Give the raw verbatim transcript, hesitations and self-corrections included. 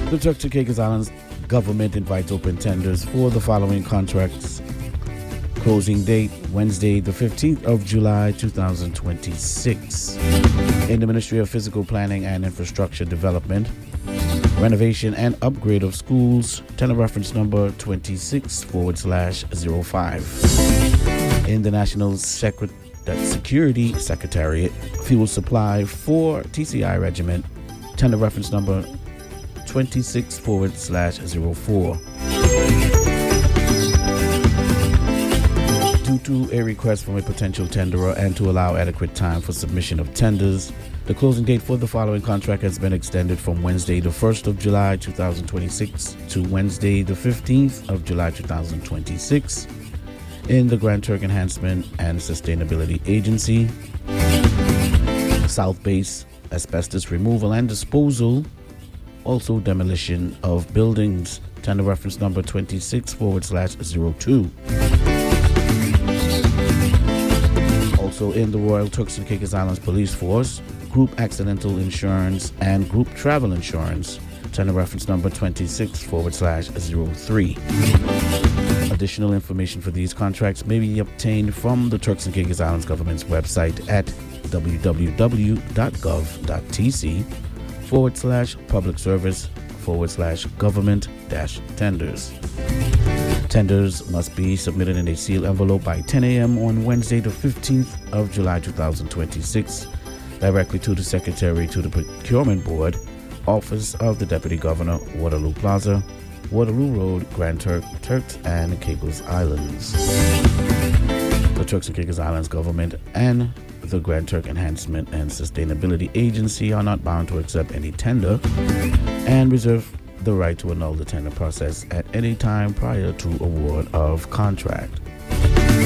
The Turks and Caicos Islands government invites open tenders for the following contracts. Closing date, Wednesday, the fifteenth of July, two thousand twenty-six. In the Ministry of Physical Planning and Infrastructure Development, renovation and upgrade of schools, tender reference number twenty-six forward slash zero five. In the National Secret- Security Secretariat, fuel supply for T C I Regiment, tender reference number twenty-six forward slash zero four. Due to a request from a potential tenderer and to allow adequate time for submission of tenders, the closing date for the following contract has been extended from Wednesday the first of July two thousand twenty-six to Wednesday the fifteenth of July two thousand twenty-six in the Grand Turk Enhancement and Sustainability Agency, South Base, asbestos removal and disposal, also demolition of buildings, tender reference number twenty-six forward slash zero two. Also in the Royal Turks and Caicos Islands Police Force, Group Accidental Insurance and Group Travel Insurance, tender reference number twenty-six forward slash zero three. Additional information for these contracts may be obtained from the Turks and Caicos Islands government's website at www.gov.tc forward slash public service forward slash government dash tenders. Tenders must be submitted in a sealed envelope by ten a.m. on Wednesday, the fifteenth of July, two thousand twenty-six, directly to the Secretary to the Procurement Board, Office of the Deputy Governor, Waterloo Plaza, Waterloo Road, Grand Turk, Turks and Caicos Islands. The Turks and Caicos Islands government and the Grand Turk Enhancement and Sustainability Agency are not bound to accept any tender and reserve the right to annul the tender process at any time prior to award of contract.